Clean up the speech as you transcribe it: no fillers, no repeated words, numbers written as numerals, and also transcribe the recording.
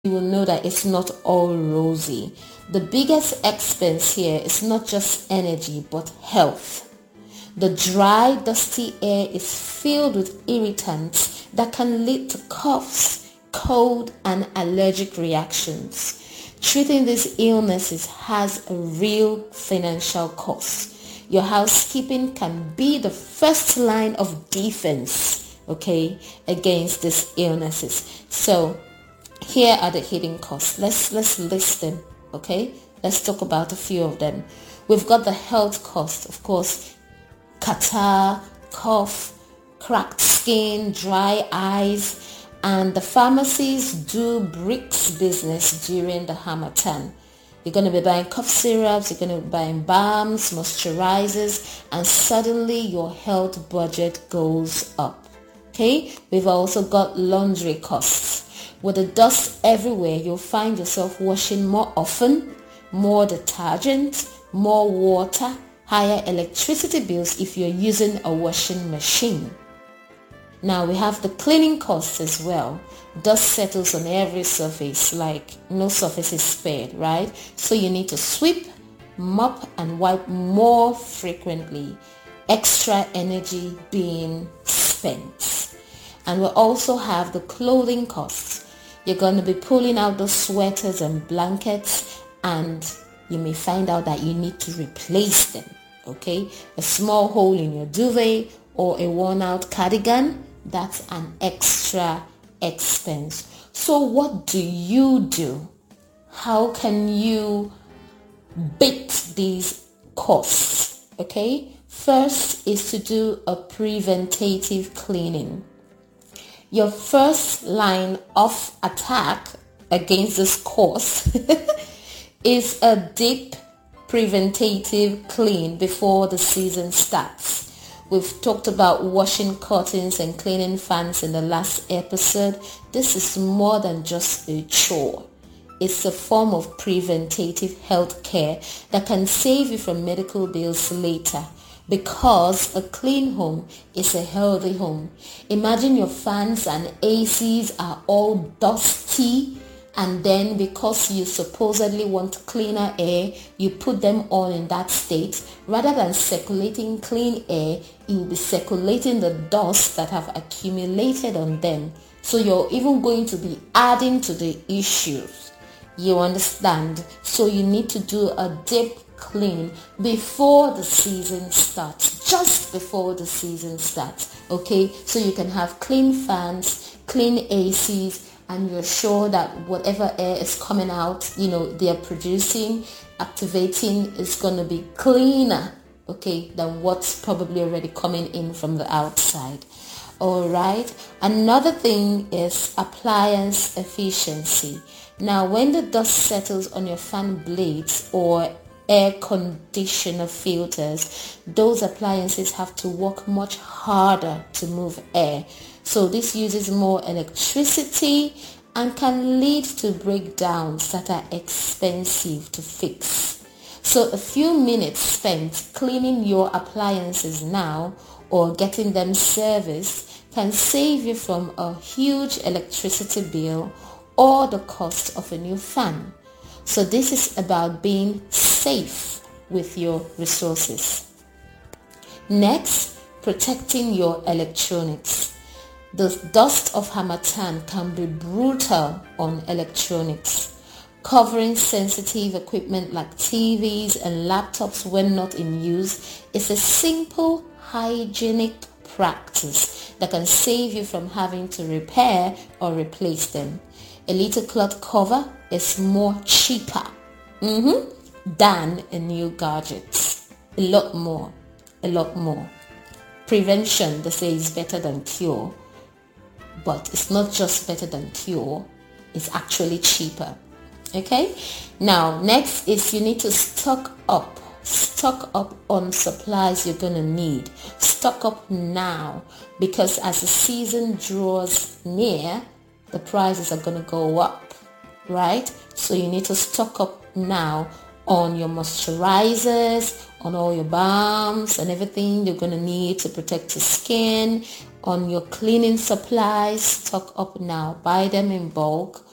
you will know that it's not all rosy. The biggest expense here is not just energy but health. The dry, dusty air is filled with irritants that can lead to coughs, cold, and allergic reactions. Treating these illnesses has a real financial cost. Your housekeeping can be the first line of defense, okay, against these illnesses. So here are the hidden costs. Let's list them, okay? Let's talk about a few of them. We've got the health cost, of course, catarrh, cough, cracked skin, dry eyes, and the pharmacies do bricks business during the Harmattan. You're going to be buying cough syrups, you're going to be buying balms, moisturizers, and suddenly your health budget goes up. Okay, we've also got laundry costs. With the dust everywhere, you'll find yourself washing more often, more detergent, more water, higher electricity bills if you're using a washing machine. Now we have the cleaning costs as well. Dust settles on every surface, like no surface is spared, right? So you need to sweep, mop, and wipe more frequently. Extra energy being spent. And we also have the clothing costs. You're going to be pulling out those sweaters and blankets, and you may find out that you need to replace them. Okay, a small hole in your duvet or a worn out cardigan, that's an extra expense. So what do you do? How can you beat these costs? Okay, first is to do a preventative cleaning. Your first line of attack against this cost is a deep preventative clean before the season starts. We've talked about washing curtains and cleaning fans in the last episode. This is more than just a chore. It's a form of preventative health care that can save you from medical bills later, because a clean home is a healthy home. Imagine your fans and ACs are all dusty, and then because you supposedly want cleaner air, you put them on in that state. Rather than circulating clean air, you'll be circulating the dust that have accumulated on them. So you're even going to be adding to the issues. You understand? So you need to do a deep clean before the season starts, just before the season starts, okay? So you can have clean fans, clean ACs, and you're sure that whatever air is coming out, they are producing, activating, is going to be cleaner, okay, than what's probably already coming in from the outside. All right. Another thing is appliance efficiency. Now, when the dust settles on your fan blades or air conditioner filters, those appliances have to work much harder to move air. So this uses more electricity and can lead to breakdowns that are expensive to fix. So a few minutes spent cleaning your appliances now or getting them serviced can save you from a huge electricity bill or the cost of a new fan. So this is about being safe with your resources. Next, protecting your electronics. The dust of Harmattan can be brutal on electronics. Covering sensitive equipment like TVs and laptops when not in use is a simple hygienic practice that can save you from having to repair or replace them. A little cloth cover is more cheaper than a new gadget. A lot more. Prevention, they say, is better than cure. But it's not just better than cure, it's actually cheaper. Okay? Now, next is you need to stock up on supplies you're going to need. Stock up now, because as the season draws near, the prices are going to go up, right? So you need to stock up now on your moisturizers, on all your balms and everything you're going to need to protect your skin, on your cleaning supplies. Stock up now. Buy them in bulk